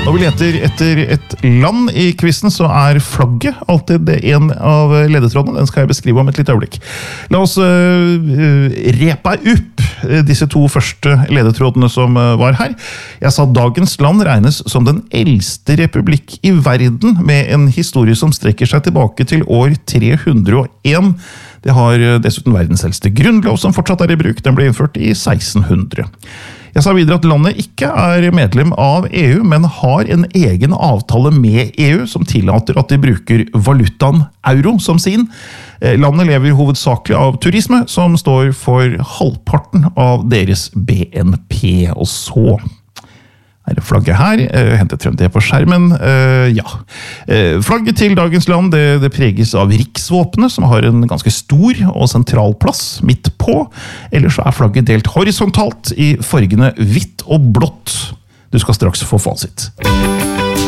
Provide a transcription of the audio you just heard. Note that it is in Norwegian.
Når vi leter etter et land I quizen, så flagget alltid en av ledetrådene. Den skal jeg beskrive om et litt øyeblikk. La oss repa opp disse to første ledetrådene som var her. Jeg sa dagens land regnes som den eldste republikk I verden, med en historie som strekker seg tilbake til år 301. Det har dessuten verdens eldste grunnlov som fortsatt I bruk. Den ble innført I 1600. Jeg sa videre at landet ikke medlem av EU, men har en egen avtale med EU som tillater at de bruker valutaen euro som sin. Landet lever hovedsakelig av turisme, som står for halvparten av deres BNP. Og så flagget her, hentet frem det på skjermen. Flagget til dagens land, det preges av riksvåpenet, som har en ganske stor og sentral plass midt på. Ellers så flagget delt horisontalt I fargene hvitt og blått. Du skal straks få fasit.